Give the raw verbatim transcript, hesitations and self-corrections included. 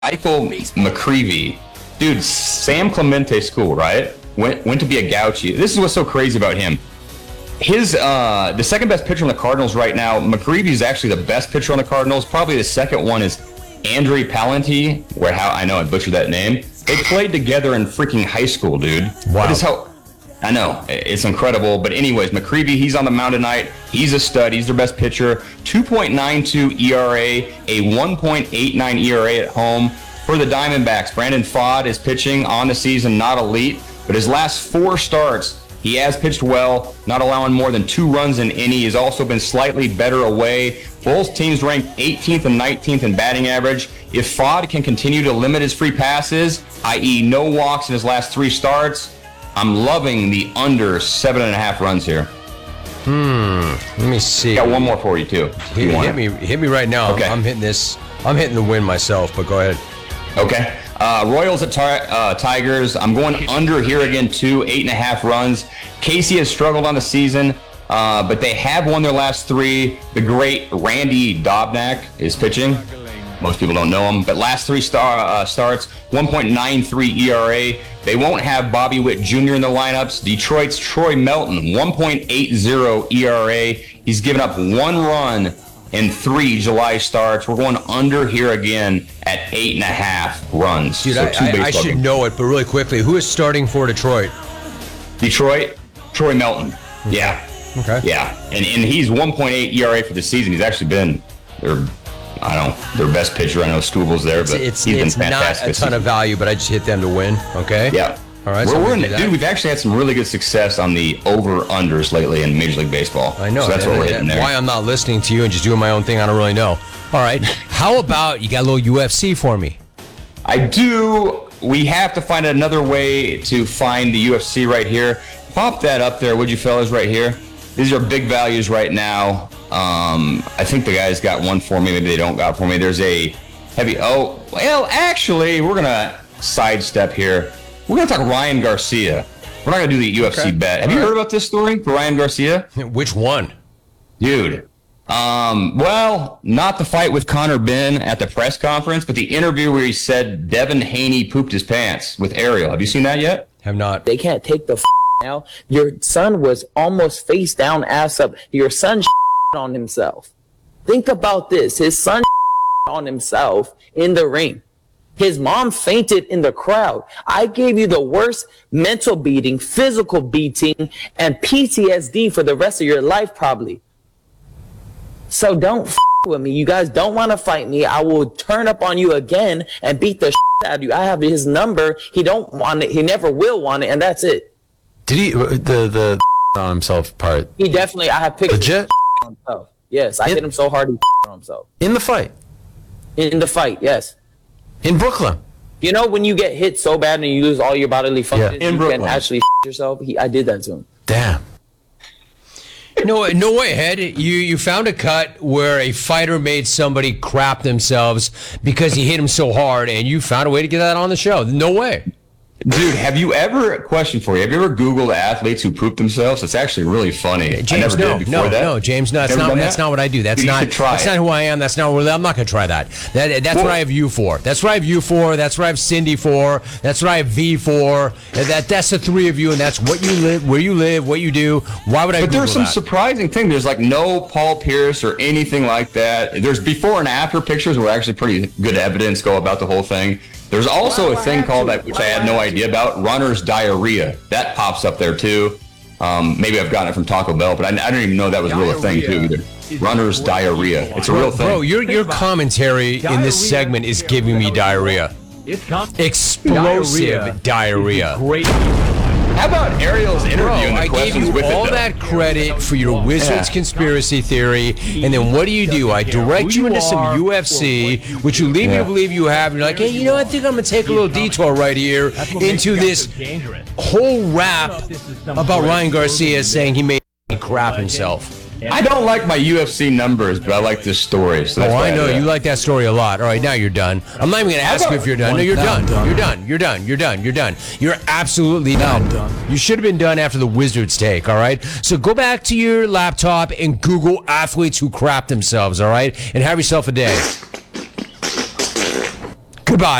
Michael McCreevy. Dude, Sam Clemente school, right? Went went to be a Gauchi. This is what's so crazy about him. His uh, the second best pitcher on the Cardinals right now, McCreevy is actually the best pitcher on the Cardinals. Probably the second one is Andre Palenti, where how I know I butchered that name. They played together in freaking high school, dude. Wow. That is how I know. It's incredible. But anyways, McCreevy, he's on the mound tonight. He's a stud. He's their best pitcher. two point nine two E R A, a one point eight nine E R A at home. For the Diamondbacks, Brandon Pfaadt is pitching on the season, not elite, but his last four starts, he has pitched well, not allowing more than two runs in any. He's also been slightly better away. Both teams ranked eighteenth and nineteenth in batting average. If Pfaadt can continue to limit his free passes, that is no walks in his last three starts, I'm loving the under seven and a half runs here. Hmm. Let me see. Got one more for you too. Hit, you hit me. Hit me right now. Okay. I'm hitting this. I'm hitting the win myself. But go ahead. Okay. Uh, Royals at tar- uh, Tigers. I'm going under here again too. Eight and a half runs. Casey has struggled on the season, uh, but they have won their last three. The great Randy Dobnak is pitching. Most people don't know him, but last three star uh, starts, one point nine three E R A. They won't have Bobby Witt Junior in the lineups. Detroit's Troy Melton, one point eight zero E R A. He's given up one run in three July starts. We're going under here again at eight and a half runs. Dude, so I, two I, I baseball should games. know it, but really quickly, who is starting for Detroit? Detroit, Troy Melton. Yeah. Okay. Yeah. And and he's one point eight E R A for the season. He's actually been their, I don't know, their best pitcher. I know Struvel's there, but It's, he's it's been not fantastic. a this ton season. of value, but I just hit them to win. Okay. Yeah. All right. We're, so I'm we're gonna in do it. that. Dude, we've actually had some really good success on the over-unders lately in Major League Baseball. I know. So that's and, what we're and, hitting there. Why I'm not listening to you and just doing my own thing, I don't really know. All right. How about you got a little U F C for me? I do. We have to find another way to find the U F C right here. Pop that up there, would you fellas, right here. These are big values right now. Um, I think the guys got one for me. Maybe they don't got for me. There's a heavy. Oh, well, actually, we're going to sidestep here. We're going to talk Ryan Garcia. We're not going to do the U F C Okay. bet. Have All you right. heard about this story for Ryan Garcia? Which one? Dude. Um, well, not the fight with Conor Benn at the press conference, but the interview where he said Devin Haney pooped his pants with Ariel. Have you seen that yet? Have not. They can't take the f- now. Your son was almost face down, ass up. Your son on himself. Think about this. His son on himself in the ring. His mom fainted in the crowd. I gave you the worst mental beating, physical beating, and P T S D for the rest of your life, probably. So don't f- with me. You guys don't want to fight me. I will turn up on you again and beat the shit out of you. I have his number. He don't want it. He never will want it, and that's it. Did he the the on himself part He definitely. I have pictures legit on himself. Yes, I It- hit him so hard he on himself in the fight in the fight. Yes. in Brooklyn? You know when you get hit so bad and you lose all your bodily functions, in you Brooklyn. can actually yourself. He, I did that to him. Damn. No, no way, Head. You you found a cut where a fighter made somebody crap themselves because he hit him so hard, and you found a way to get that on the show. No way. Dude, have you ever, question for you, have you ever Googled athletes who poop themselves? It's actually really funny. I James, never no, did before no, that. no, James, no, that's Never not done that's that? not what I do. That's Dude, you not should try that's it. not who I am. That's not what I'm not going to try that. That that's Well- what I have you for. That's what I have you for. That's what I have Cindy for. That's what I have V for. And that that's the three of you, and that's what you live, where you live, what you do. Why would I? But Google there's some that? surprising thing. There's like no Paul Pierce or anything like that. There's before and after pictures where actually pretty good evidence go about the whole thing. There's also a thing called that, which I had no idea about, runner's diarrhea. That pops up there too. Um, maybe I've gotten it from Taco Bell, but I, I didn't even know that was a real thing too either. Runner's diarrhea. It's a real thing. Bro, your your commentary in this segment is giving me diarrhea. It's com- Explosive diarrhea. Great. How about Ariel's interview Bro, and the I gave questions you with all it, though? that credit for your Wizards Yeah. conspiracy theory, and then what do you do? I direct you into some U F C, which you lead me Yeah. to believe you have, and you're like, hey, you know, I think I'm going to take a little detour right here into this whole rap about Ryan Garcia saying he made crap himself. I don't like my U F C numbers, but I like this story. So that's Oh, why I know. did You that. like that story a lot. All right, now you're done. I'm not even going to ask you if you're done. No, you're done. You're done. You're done. You're done. You're done. You're absolutely done. You should have been done after the Wizards take, all right? So go back to your laptop and Google athletes who crap themselves, all right? And have yourself a day. Goodbye.